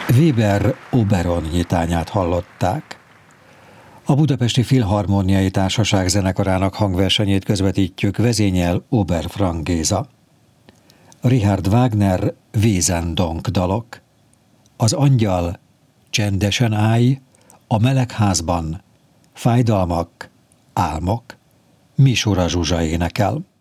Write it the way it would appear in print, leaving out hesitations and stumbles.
Weber Oberon nyitányát hallották. A Budapesti Filharmóniai Társaság zenekarának hangversenyét közvetítjük, vezényel Oberfrank Géza. Richard Wagner Wesendonck dalok. Az angyal, Csendesen állj, A melegházban, Fájdalmak, Álmok, Misura Zsuzsa énekel.